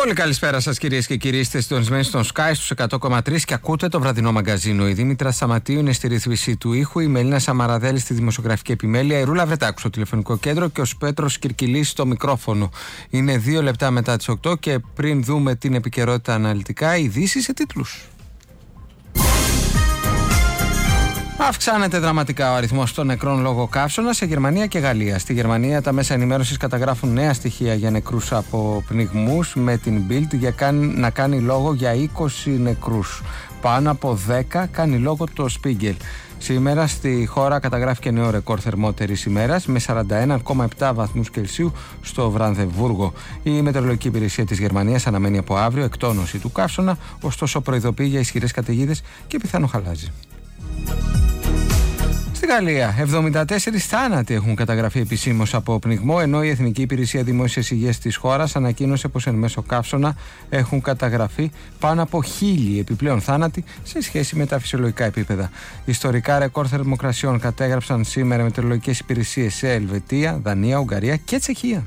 Πολύ καλησπέρα σας κυρίες και κύριοι. Είστε συντονισμένοι στον Sky στους 100,3 και ακούτε το βραδινό μαγκαζίνο. Η Δήμητρα Σταματίου είναι στη ρύθμιση του ήχου, η Μελίνα Σαμαραδέλη στη δημοσιογραφική επιμέλεια, η Ρούλα Βρετάκου στο τηλεφωνικό κέντρο και ο Πέτρος Κυρκυλής στο μικρόφωνο. Είναι 2 λεπτά μετά τις 8 και πριν δούμε την επικαιρότητα αναλυτικά, ειδήσεις σε τίτλους. Αυξάνεται δραματικά ο αριθμός των νεκρών λόγω καύσωνα σε Γερμανία και Γαλλία. Στη Γερμανία τα μέσα ενημέρωσης καταγράφουν νέα στοιχεία για νεκρούς από πνιγμούς, με την Bild να κάνει λόγο για 20 νεκρούς. Πάνω από 10 κάνει λόγο το Spiegel. Σήμερα στη χώρα καταγράφηκε νέο ρεκόρ θερμότερης ημέρας με 41,7 βαθμούς Κελσίου στο Βρανδεμβούργο. Η Μετεωρολογική Υπηρεσία της Γερμανίας αναμένει από αύριο εκτόνωση του καύσωνα, ωστόσο προειδοποιεί για ισχυρές καταιγίδες και πιθανό χαλάζι. Στη Γαλλία, 74 θάνατοι έχουν καταγραφεί επισήμως από πνιγμό, ενώ η Εθνική Υπηρεσία Δημόσιας Υγείας της χώρας ανακοίνωσε πως εν μέσω καύσωνα έχουν καταγραφεί πάνω από 1.000 επιπλέον θάνατοι σε σχέση με τα φυσιολογικά επίπεδα. Ιστορικά ρεκόρ θερμοκρασιών κατέγραψαν σήμερα μετεωρολογικές υπηρεσίες σε Ελβετία, Δανία, Ουγγαρία και Τσεχία.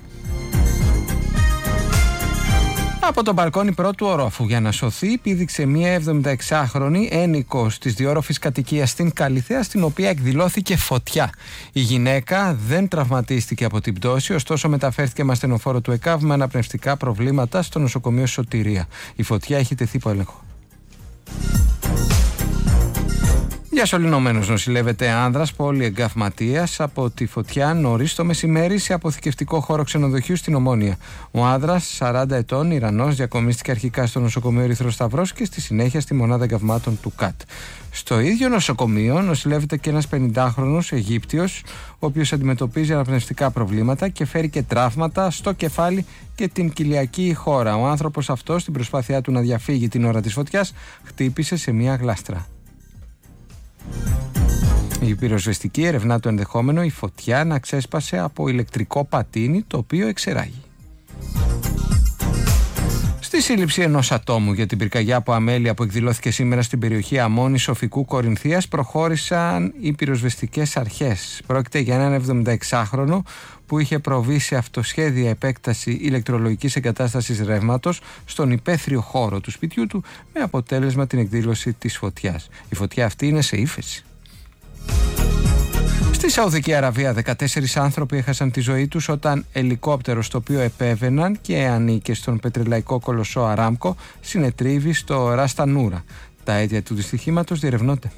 Από τον μπαλκόνι πρώτου ορόφου για να σωθεί πήδηξε μία 76χρονη ένοικος της διόροφης κατοικίας στην Καλιθέα, στην οποία εκδηλώθηκε φωτιά. Η γυναίκα δεν τραυματίστηκε από την πτώση, ωστόσο μεταφέρθηκε με ασθενοφόρο του ΕΚΑΒ με αναπνευστικά προβλήματα στο νοσοκομείο Σωτηρία. Η φωτιά έχει τεθεί υπό έλεγχο. Διασωληνωμένος νοσηλεύεται άνδρας πολυεγκαυματίας από τη φωτιά νωρίς το μεσημέρι σε αποθηκευτικό χώρο ξενοδοχείου στην Ομόνια. Ο άνδρας, 40 ετών, Ιρανός, διακομίστηκε αρχικά στο νοσοκομείο Ερυθρός Σταυρός και στη συνέχεια στη μονάδα εγκαυμάτων του ΚΑΤ. Στο ίδιο νοσοκομείο νοσηλεύεται και ένας 50χρονος Αιγύπτιος, ο οποίος αντιμετωπίζει αναπνευστικά προβλήματα και φέρει και τραύματα στο κεφάλι και την κοιλιακή χώρα. Ο άνθρωπος αυτός, στην προσπάθειά του να διαφύγει την ώρα της φωτιάς, χτύπησε σε μια γλάστρα. Η πυροσβεστική ερευνά το ενδεχόμενο η φωτιά να ξέσπασε από ηλεκτρικό πατίνι, το οποίο εξερράγει. Στη σύλληψη ενός ατόμου για την πυρκαγιά από αμέλεια που εκδηλώθηκε σήμερα στην περιοχή Αμμώνης Σοφικού Κορινθίας προχώρησαν οι πυροσβεστικές αρχές. Πρόκειται για έναν 76χρονο που είχε προβεί σε αυτοσχέδια επέκταση ηλεκτρολογικής εγκατάστασης ρεύματος στον υπαίθριο χώρο του σπιτιού του, με αποτέλεσμα την εκδήλωση της φωτιάς. Η φωτιά αυτή είναι σε ύφεση. Στη Σαουδική Αραβία 14 άνθρωποι έχασαν τη ζωή τους όταν ελικόπτερο στο οποίο επέβαιναν και ανήκε στον πετρελαϊκό κολοσσό Αράμκο συνετρίβει στο Ράστα Νούρα. Τα αίτια του δυστυχήματος διερευνώνται.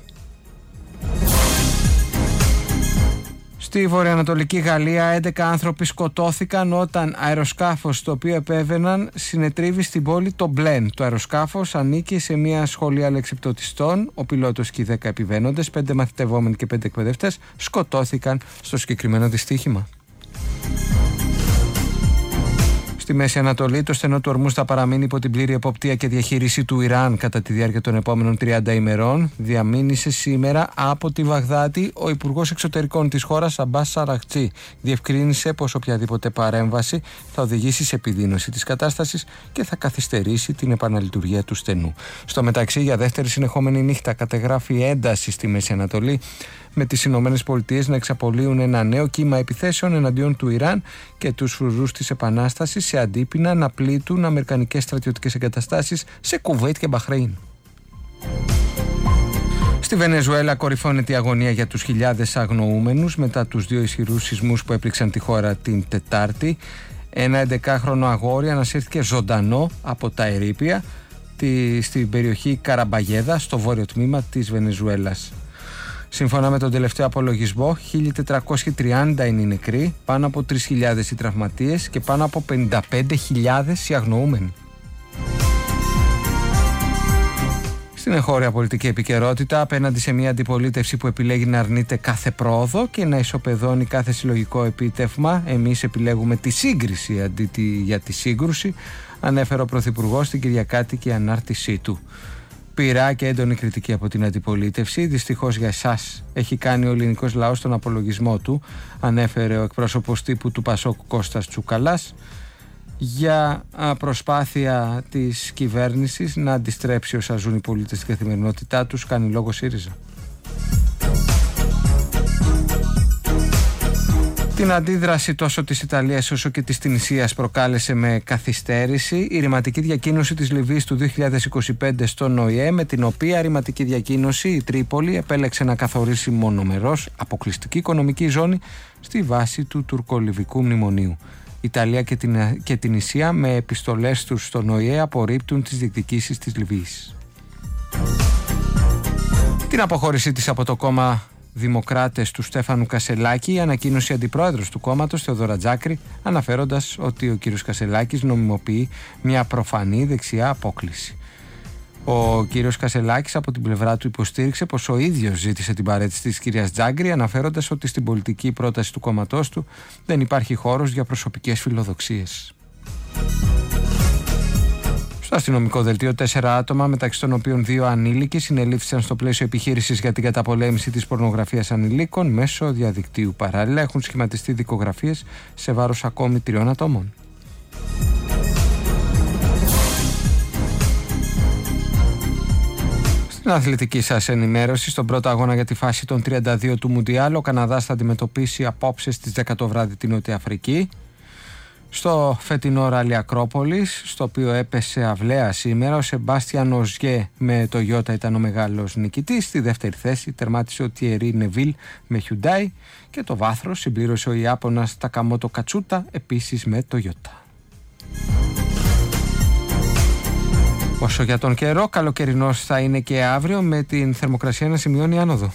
Στη βορειοανατολική Γαλλία 11 άνθρωποι σκοτώθηκαν όταν αεροσκάφος στο οποίο επέβαιναν συνετρίβει στην πόλη το Μπλέν. Το αεροσκάφος ανήκει σε μια σχολή αλεξιπτωτιστών. Ο πιλότος και οι 10 επιβαίνοντες, 5 μαθητευόμενοι και 5 εκπαιδευτές, σκοτώθηκαν στο συγκεκριμένο δυστύχημα. Στη Μέση Ανατολή, το στενό του Ορμούζ θα παραμείνει υπό την πλήρη εποπτεία και διαχείριση του Ιράν κατά τη διάρκεια των επόμενων 30 ημερών, διαμήνυσε σήμερα από τη Βαγδάτη ο Υπουργός Εξωτερικών της χώρας, Αμπάς Αραχτζή. Διευκρίνησε πως οποιαδήποτε παρέμβαση θα οδηγήσει σε επιδείνωση της κατάστασης και θα καθυστερήσει την επαναλειτουργία του στενού. Στο μεταξύ, για δεύτερη συνεχόμενη νύχτα κατεγράφει ένταση στη Μέση Ανατολή, με τις Ηνωμένες Πολιτείες να εξαπολύουν ένα νέο κύμα επιθέσεων εναντίον του Ιράν και τους φρουρούς της Επανάστασης σε αντίπεινα να πλήττουν αμερικανικές στρατιωτικές εγκαταστάσεις σε Κουβέιτ και Μπαχρέιν. Στη Βενεζουέλα κορυφώνεται η αγωνία για τους χιλιάδες αγνοούμενους μετά τους 2 ισχυρούς σεισμούς που έπληξαν τη χώρα την Τετάρτη. Ένα 11χρονο αγόρι ανασύρθηκε ζωντανό από τα ερείπια στην περιοχή Καραμπαγέδα, στο βόρειο τμήμα της Βενεζουέλας. Σύμφωνα με τον τελευταίο απολογισμό, 1.430 είναι οι νεκροί, πάνω από 3.000 οι τραυματίες και πάνω από 55.000 οι αγνοούμενοι. Στην εγχώρια πολιτική επικαιρότητα, απέναντι σε μια αντιπολίτευση που επιλέγει να αρνείται κάθε πρόοδο και να ισοπεδώνει κάθε συλλογικό επίτευγμα, εμείς επιλέγουμε τη σύγκριση αντί για τη σύγκρουση, ανέφερε ο Πρωθυπουργός στην κυριακάτικη ανάρτησή του. Πειρά και έντονη κριτική από την αντιπολίτευση. Δυστυχώς για εσάς έχει κάνει ο ελληνικός λαός τον απολογισμό του, ανέφερε ο εκπρόσωπος τύπου του Πασόκ Κώστας Τσουκαλάς, για προσπάθεια της κυβέρνησης να αντιστρέψει όσα ζουν οι πολίτες στην καθημερινότητά τους, κάνει λόγο ΣΥΡΙΖΑ. Την αντίδραση τόσο της Ιταλίας όσο και της Τινησίας προκάλεσε με καθυστέρηση η ρηματική διακοίνωση της Λιβύης του 2025 στον ΟΗΕ, με την οποία ρηματική διακοίνωση η Τρίπολη επέλεξε να καθορίσει μονομερώς αποκλειστική οικονομική ζώνη στη βάση του τουρκολιβικού μνημονίου. Η Ιταλία και την Ισία με επιστολές τους στον ΟΗΕ απορρίπτουν τις διεκδικήσεις της Λιβύης. Την αποχώρησή της από το κόμμα Δημοκράτες του Στέφανου Κασελάκη ανακοίνωσε η αντιπρόεδρος του κόμματος, Θεοδόρα Τζάκρη, αναφέροντας ότι ο κύριος Κασελάκης νομιμοποιεί μια προφανή δεξιά απόκλιση. Ο κύριος Κασελάκης από την πλευρά του υποστήριξε πως ο ίδιος ζήτησε την παρέτηση της κυρίας Τζάκρη, αναφέροντας ότι στην πολιτική πρόταση του κόμματός του δεν υπάρχει χώρος για προσωπικές φιλοδοξίες. Στο αστυνομικό δελτίο, 4 άτομα, μεταξύ των οποίων 2 ανήλικοι, συνελήφθησαν στο πλαίσιο επιχείρησης για την καταπολέμηση της πορνογραφίας ανηλίκων μέσω διαδικτύου. Παράλληλα, έχουν σχηματιστεί δικογραφίες σε βάρος ακόμη 3 ατόμων. Στην αθλητική σας ενημέρωση, στον πρώτο αγώνα για τη φάση των 32 του Μουντιάλ, ο Καναδάς θα αντιμετωπίσει απόψε στις 10 το βράδυ την Νότια Αφρική. Στο φετινό ράλι Ακρόπολης, στο οποίο έπεσε αυλαία σήμερα, ο Σεμπάστιαν Οζιέ με το Ιώτα ήταν ο μεγάλος νικητής. Στη δεύτερη θέση τερμάτισε ο Τιερί Νεβίλ με Hyundai και το βάθρος συμπλήρωσε ο Ιάπωνας Τακαμότο Κατσούτα, επίσης με το Ιώτα. Όσο για τον καιρό, καλοκαιρινός θα είναι και αύριο, με την θερμοκρασία να σημειώνει άνοδο.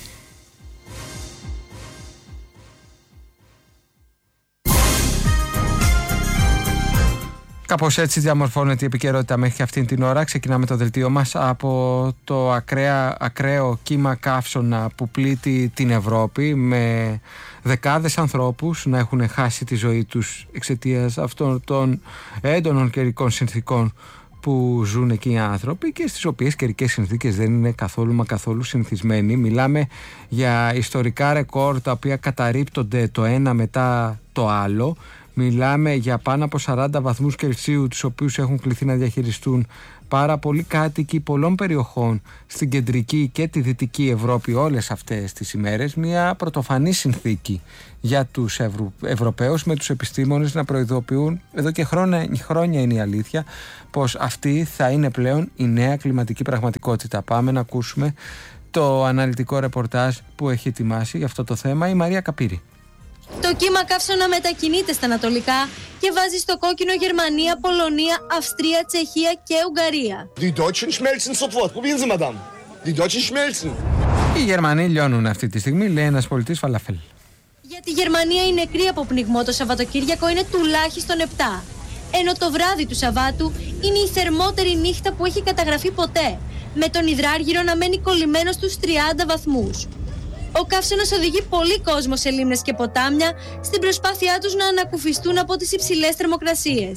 Κάπως έτσι διαμορφώνεται η επικαιρότητα μέχρι και αυτήν την ώρα. Ξεκινάμε το δελτίο μας από το ακραίο κύμα καύσωνα που πλήττει την Ευρώπη, με δεκάδες ανθρώπους να έχουν χάσει τη ζωή τους εξαιτίας αυτών των έντονων καιρικών συνθήκων που ζουν εκεί οι άνθρωποι και στις οποίες καιρικές συνθήκες δεν είναι καθόλου συνηθισμένοι. Μιλάμε για ιστορικά ρεκόρ τα οποία καταρρίπτονται το ένα μετά το άλλο. Μιλάμε για πάνω από 40 βαθμούς Κελσίου, τους οποίους έχουν κληθεί να διαχειριστούν πάρα πολλοί κάτοικοι πολλών περιοχών στην κεντρική και τη δυτική Ευρώπη όλες αυτές τις ημέρες. Μια πρωτοφανή συνθήκη για τους Ευρωπαίους, με τους επιστήμονες να προειδοποιούν εδώ και χρόνια είναι η αλήθεια πως αυτή θα είναι πλέον η νέα κλιματική πραγματικότητα. Πάμε να ακούσουμε το αναλυτικό ρεπορτάζ που έχει ετοιμάσει για αυτό το θέμα η Μαρία Καπύρη. Το κύμα καύσωνα μετακινείται στα ανατολικά και βάζει στο κόκκινο Γερμανία, Πολωνία, Αυστρία, Τσεχία και Ουγγαρία. Die Deutschen schmelzen sofort. Probieren Sie, Madame. Die Deutschen schmelzen. Οι Γερμανοί λιώνουν αυτή τη στιγμή, λέει ένας πολιτής φαλαφέλ. Για τη Γερμανία οι νεκροί από πνιγμό το Σαββατοκύριακο είναι τουλάχιστον 7. Ενώ το βράδυ του Σαββάτου είναι η θερμότερη νύχτα που έχει καταγραφεί ποτέ, με τον υδράργυρο να μένει κολλημένο στους 30 βαθμούς. Ο καύσωνας οδηγεί πολύ κόσμο σε λίμνες και ποτάμια στην προσπάθειά τους να ανακουφιστούν από τις υψηλές θερμοκρασίες.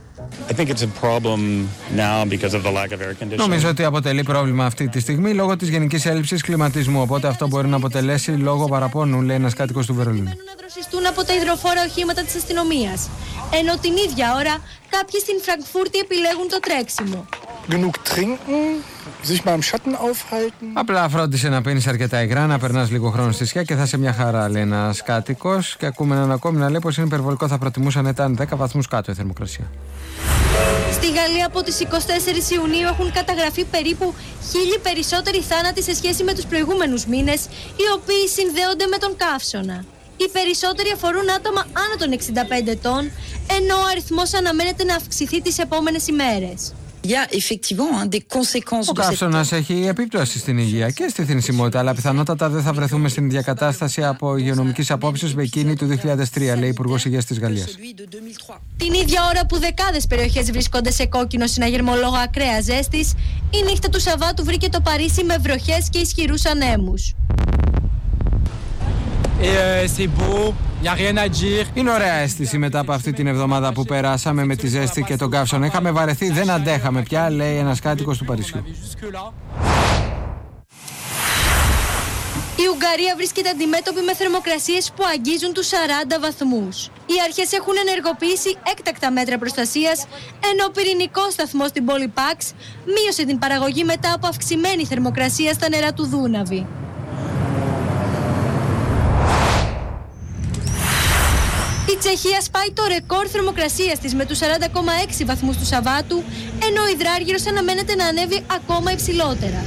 Νομίζω ότι αποτελεί πρόβλημα αυτή τη στιγμή λόγω της γενικής έλλειψης κλιματισμού. Οπότε αυτό μπορεί να αποτελέσει λόγο παραπώνου, λέει ένας κάτοικος του Βερολίνου. Να δροσιστούν από τα υδροφόρα οχήματα της αστυνομίας. Ενώ την ίδια ώρα κάποιοι στην Φραγκφούρτη επιλέγουν το τρέξιμο. Απλά φρόντισε να πίνεις αρκετά υγρά, να περνάς λίγο χρόνο στη σκιά και θα είσαι μια χαρά, λέει ένας κάτοικος. Και ακούμε έναν ακόμη να λέει πως είναι υπερβολικό, θα προτιμούσαν να ήταν 10 βαθμούς κάτω η θερμοκρασία. Στη Γαλλία από τις 24 Ιουνίου έχουν καταγραφεί περίπου 1.000 περισσότεροι θάνατοι σε σχέση με τους προηγούμενους μήνες, οι οποίοι συνδέονται με τον καύσωνα. Οι περισσότεροι αφορούν άτομα άνω των 65 ετών, ενώ ο αριθμός αναμένεται να αυξηθεί τις επόμενες ημέρες. Ο καύσωνας έχει επίπτωση στην υγεία και στη θνησιμότητα, αλλά πιθανότατα δεν θα βρεθούμε στην ίδια κατάσταση από υγειονομικής απόψεως με εκείνη του 2003, λέει η Υπουργός Υγείας της Γαλλίας. Την ίδια ώρα που δεκάδες περιοχές βρίσκονται σε κόκκινο συναγερμό λόγω ακραίας ζέστης, η νύχτα του Σαββάτου βρήκε το Παρίσι με βροχές και ισχυρούς ανέμους. Είναι ωραία αίσθηση μετά από αυτή την εβδομάδα που περάσαμε με τη ζέστη και τον καύσωνα. Είχαμε βαρεθεί, δεν αντέχαμε πια, λέει ένας κάτοικος του Παρισιού. Η Ουγγαρία βρίσκεται αντιμέτωπη με θερμοκρασίες που αγγίζουν τους 40 βαθμούς. Οι αρχές έχουν ενεργοποιήσει έκτακτα μέτρα προστασίας, ενώ ο πυρηνικός σταθμός στην πόλη Παξ μείωσε την παραγωγή μετά από αυξημένη θερμοκρασία στα νερά του Δούναβη. Η Τσεχία σπάει το ρεκόρ θερμοκρασίας της με τους 40,6 βαθμούς του Σαββάτου, ενώ ο υδράργυρος αναμένεται να ανέβει ακόμα υψηλότερα.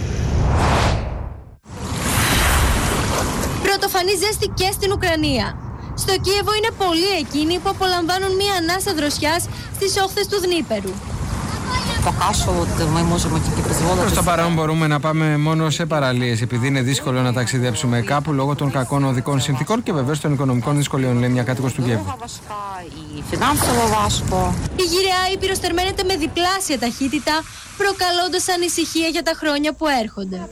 Πρωτοφανή ζέστη και στην Ουκρανία. Στο Κίεβο είναι πολλοί εκείνοι που απολαμβάνουν μία ανάσα δροσιάς στις όχθες του Δνίπερου. Προς το παρόν μπορούμε να πάμε μόνο σε παραλίες, επειδή είναι δύσκολο να ταξιδέψουμε κάπου λόγω των κακών οδικών συνθήκων και βεβαίως των οικονομικών δυσκολιών, λέει μια κάτοικος του Κιέβου. Η γυραιά Ήπειρος θερμαίνεται με διπλάσια ταχύτητα, προκαλώντας ανησυχία για τα χρόνια που έρχονται.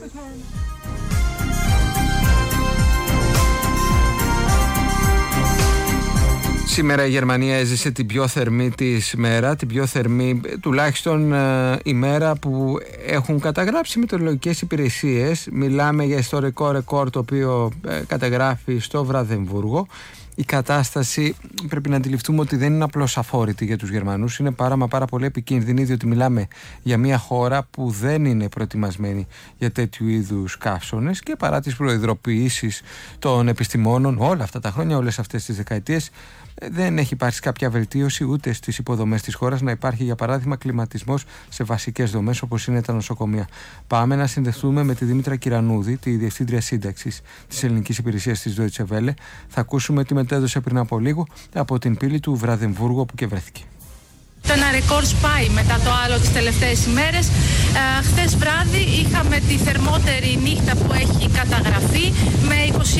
Σήμερα η Γερμανία έζησε την πιο θερμή της μέρα, την πιο θερμή τουλάχιστον ημέρα που έχουν καταγράψει μετεωρολογικές υπηρεσίες. Μιλάμε για ιστορικό ρεκόρ το οποίο καταγράφει στο Βραδεμβούργο. Η κατάσταση πρέπει να αντιληφθούμε ότι δεν είναι απλώς αφόρητη για τους Γερμανούς, είναι πάρα πολύ επικίνδυνη, διότι μιλάμε για μια χώρα που δεν είναι προετοιμασμένη για τέτοιου είδους καύσωνες και παρά τις προειδοποιήσεις των επιστημόνων όλα αυτά τα χρόνια, όλες αυτές τις δεκαετίες, δεν έχει υπάρξει κάποια βελτίωση ούτε στις υποδομές της χώρας να υπάρχει, για παράδειγμα, κλιματισμός σε βασικές δομές όπως είναι τα νοσοκομεία. Πάμε να συνδεθούμε με τη Δήμητρα Κυρανούδη, τη Διευθύντρια Σύνταξης της Ελληνικής Υπηρεσίας της Deutsche Welle. Θα ακούσουμε τι μετέδωσε πριν από λίγο από την πύλη του Βραδεμβούργου όπου και βρέθηκε. Το ένα ρεκόρ σπάει μετά το άλλο τις τελευταίες ημέρες. Χθες βράδυ είχαμε τη θερμότερη νύχτα που έχει καταγραφεί με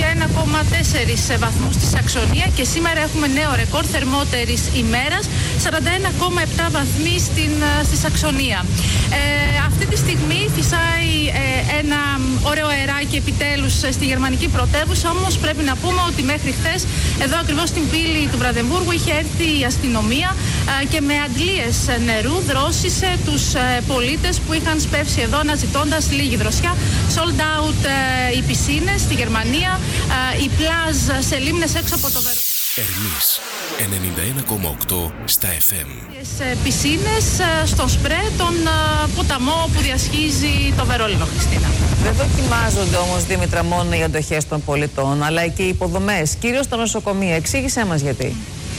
21,4 βαθμούς στη Σαξονία και σήμερα έχουμε νέο ρεκόρ θερμότερης ημέρας, 41,7 βαθμοί στη Σαξονία. Αυτή τη στιγμή φυσάει ένα ωραίο αεράκι επιτέλους στη γερμανική πρωτεύουσα, όμως πρέπει να πούμε ότι μέχρι χθες εδώ ακριβώς στην πύλη του Βραδεμβούργου είχε έρθει η αστυνομία και με αντλίες νερού δρόσισε τους πολίτες που είχαν σπεύσει εδώ αναζητώντας λίγη δροσιά. Sold out οι πισίνες στη Γερμανία, οι πλάζ σε λίμνες έξω από το Βερολίνο. Ερμής 91,8 στα FM. Πισίνες στον Σπρέ, τον ποταμό που διασχίζει το Βερολίνο, Χριστίνα. Δεν δοκιμάζονται όμως, Δήμητρα, μόνο οι αντοχές των πολιτών, αλλά και οι υποδομές, κυρίως τα νοσοκομεία. Εξήγησέ μας γιατί.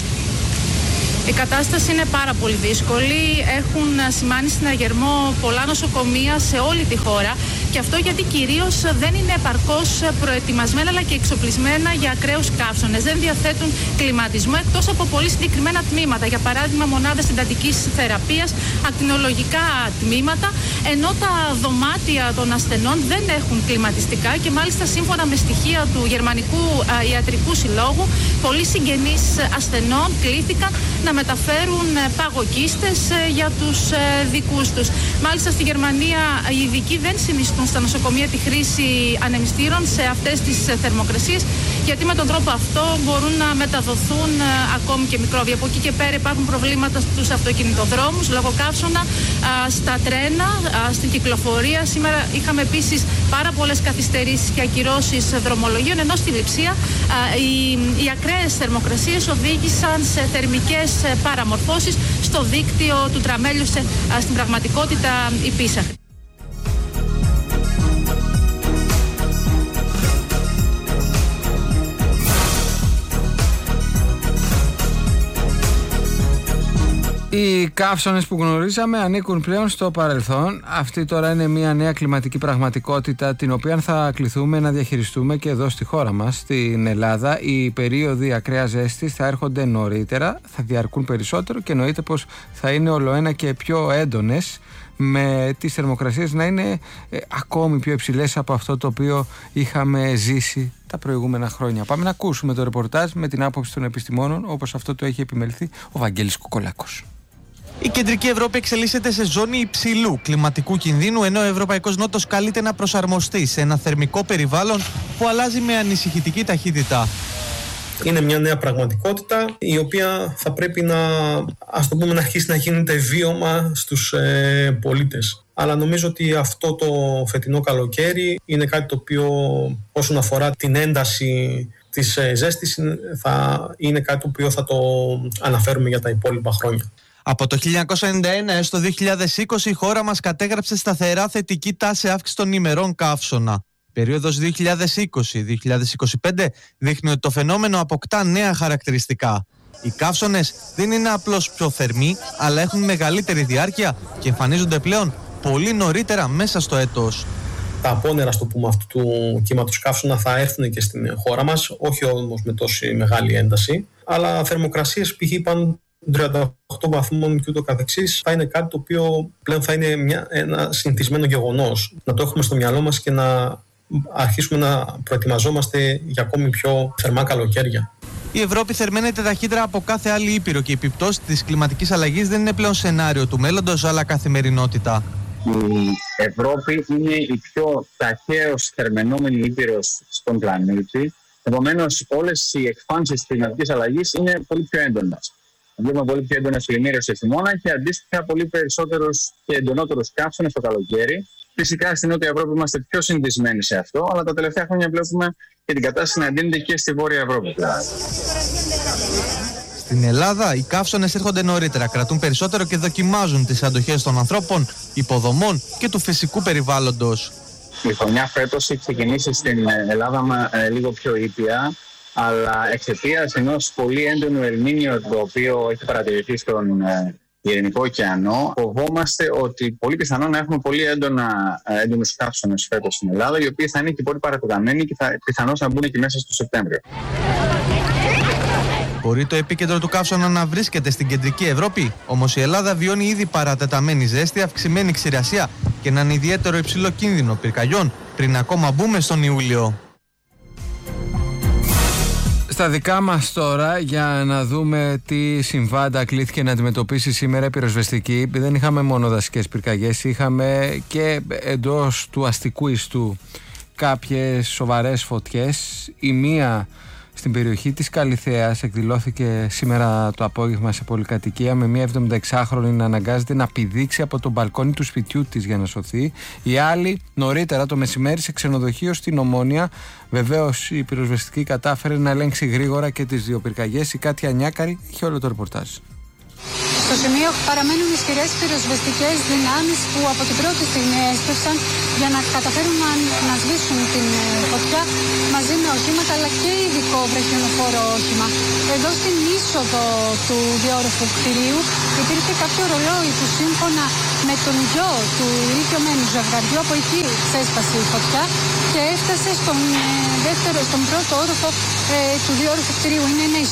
Η κατάσταση είναι πάρα πολύ δύσκολη. Έχουν σημάνει συναγερμό πολλά νοσοκομεία σε όλη τη χώρα και αυτό γιατί κυρίως δεν είναι επαρκώς προετοιμασμένα αλλά και εξοπλισμένα για ακραίους καύσωνες. Δεν διαθέτουν κλιματισμό εκτός από πολύ συγκεκριμένα τμήματα. Για παράδειγμα, μονάδες εντατικής θεραπείας, ακτινολογικά τμήματα, ενώ τα δωμάτια των ασθενών δεν έχουν κλιματιστικά και μάλιστα σύμφωνα με στοιχεία του Γερμανικού Ιατρικού Συλλόγου, πολλοί συγγενείς ασθενών κλήθηκαν να μεταφέρουν παγοκίστες για τους δικούς τους. Μάλιστα στη Γερμανία οι ειδικοί δεν συνιστούν στα νοσοκομεία τη χρήση ανεμιστήρων σε αυτές τις θερμοκρασίες, γιατί με τον τρόπο αυτό μπορούν να μεταδοθούν ακόμη και μικρόβια. Από εκεί και πέρα υπάρχουν προβλήματα στους αυτοκινητοδρόμους λόγω καύσωνα, στα τρένα, στην κυκλοφορία. Σήμερα είχαμε επίσης πάρα πολλές καθυστερήσεις και ακυρώσεις δρομολογίων, ενώ στη Λειψία οι ακραίες θερμοκρασίες οδήγησαν σε θερμικές παραμορφώσεις στο δίκτυο του τραμέλιου στην πραγματικότητα η Πίσα. Οι καύσωνες που γνωρίζαμε ανήκουν πλέον στο παρελθόν. Αυτή τώρα είναι μια νέα κλιματική πραγματικότητα την οποία θα κληθούμε να διαχειριστούμε και εδώ στη χώρα μας, στην Ελλάδα. Οι περίοδοι ακραίας ζέστης θα έρχονται νωρίτερα, θα διαρκούν περισσότερο και εννοείται πως θα είναι ολοένα και πιο έντονες, με τις θερμοκρασίες να είναι ακόμη πιο υψηλές από αυτό το οποίο είχαμε ζήσει τα προηγούμενα χρόνια. Πάμε να ακούσουμε το ρεπορτάζ με την άποψη των επιστημόνων, όπως αυτό το έχει επιμεληθεί ο Βαγγέλης Κουκολάκος. Η κεντρική Ευρώπη εξελίσσεται σε ζώνη υψηλού κλιματικού κινδύνου, ενώ ο Ευρωπαϊκός Νότος καλείται να προσαρμοστεί σε ένα θερμικό περιβάλλον που αλλάζει με ανησυχητική ταχύτητα. Είναι μια νέα πραγματικότητα η οποία θα πρέπει να αρχίσει να γίνεται βίωμα στους πολίτες. Αλλά νομίζω ότι αυτό το φετινό καλοκαίρι είναι κάτι το οποίο όσον αφορά την ένταση της ζέστης θα είναι κάτι το οποίο θα το αναφέρουμε για τα υπόλοιπα χρόνια. Από το 1991 έως το 2020 η χώρα μας κατέγραψε σταθερά θετική τάση αύξηση των ημερών καύσωνα. Η περίοδος 2020-2025 δείχνει ότι το φαινόμενο αποκτά νέα χαρακτηριστικά. Οι καύσωνες δεν είναι απλώς πιο θερμοί, αλλά έχουν μεγαλύτερη διάρκεια και εμφανίζονται πλέον πολύ νωρίτερα μέσα στο έτος. Τα απόνερα, στο πούμε, αυτού του κύματος καύσωνα θα έρθουν και στην χώρα μας, όχι όμως με τόση μεγάλη ένταση, αλλά θερμοκρασίες π.χ. πάνω 38 βαθμών και ούτω καθεξής θα είναι κάτι το οποίο πλέον θα είναι ένα συνηθισμένο γεγονός. Να το έχουμε στο μυαλό μας και να αρχίσουμε να προετοιμαζόμαστε για ακόμη πιο θερμά καλοκαίρια. Η Ευρώπη θερμαίνεται ταχύτερα από κάθε άλλη ήπειρο και οι επιπτώσεις της κλιματικής αλλαγής δεν είναι πλέον σενάριο του μέλλοντος, αλλά καθημερινότητα. Η Ευρώπη είναι η πιο ταχαίως θερμαινόμενη ήπειρος στον πλανήτη. Επομένως, όλες οι εκφάνσεις της κλιματικής αλλαγής είναι πολύ πιο έντονες. Βλέπουμε πολύ πιο έντονες πλημμύρες σε χειμώνα και αντίστοιχα πολύ περισσότερους και εντονότερους καύσωνες το καλοκαίρι. Φυσικά στην Νότια Ευρώπη είμαστε πιο συνηθισμένοι σε αυτό, αλλά τα τελευταία χρόνια βλέπουμε και την κατάσταση να εντείνεται και στη Βόρεια Ευρώπη. Στην Ελλάδα, οι καύσωνες έρχονται νωρίτερα, κρατούν περισσότερο και δοκιμάζουν τις αντοχές των ανθρώπων, υποδομών και του φυσικού περιβάλλοντος. Η χρονιά φέτος έχει ξεκινήσει στην Ελλάδα λίγο πιο ήπια, αλλά εξαιτίας ενός πολύ έντονου Ελνίνιο, το οποίο έχει παρατηρηθεί στον Ειρηνικό ωκεανό, φοβόμαστε ότι πολύ πιθανό να έχουμε πολύ έντονους καύσωνες φέτος στην Ελλάδα, οι οποίοι θα είναι και πολύ παρατεταμένοι και πιθανώς να μπουν και μέσα στο Σεπτέμβριο. Μπορεί το επίκεντρο του καύσωνα να βρίσκεται στην κεντρική Ευρώπη, όμως η Ελλάδα βιώνει ήδη παρατεταμένη ζέστη, αυξημένη ξηρασία και έναν ιδιαίτερο υψηλό κίνδυνο πυρκαγιών πριν ακόμα μπούμε στον Ιούλιο. Στα δικά μας τώρα, για να δούμε τι συμβάντα κλήθηκε να αντιμετωπίσει σήμερα η πυροσβεστική. Δεν είχαμε μόνο δασικές πυρκαγιές, είχαμε και εντός του αστικού ιστού κάποιες σοβαρές φωτιές. Η μία στην περιοχή της Καλιθέας εκδηλώθηκε σήμερα το απόγευμα σε πολυκατοικία, με μια 76χρονη να αναγκάζεται να πηδήξει από το μπαλκόνι του σπιτιού της για να σωθεί. Η άλλη νωρίτερα το μεσημέρι σε ξενοδοχείο στην Ομόνια. Βεβαίως η πυροσβεστική κατάφερε να ελέγξει γρήγορα και τις δύο πυρκαγιές. Η Κάτια Νιάκαρη είχε όλο το ρεπορτάζ. Στο σημείο παραμένουν ισχυρές πυροσβεστικές δυνάμεις που από την πρώτη στιγμή έστρεψαν για να καταφέρουν να σβήσουν την φωτιά μαζί με οχήματα αλλά και ειδικό βραχιονοφόρο όχημα. Εδώ στην είσοδο του διόρροφου κτηρίου υπήρχε κάποιο ρολόι που σύμφωνα με τον γιο του ηλικιωμένου ζευγαριού από εκεί ξέσπασε η φωτιά και έφτασε στον πρώτο όροφο του διόρροφου κτηρίου. Είναι ένα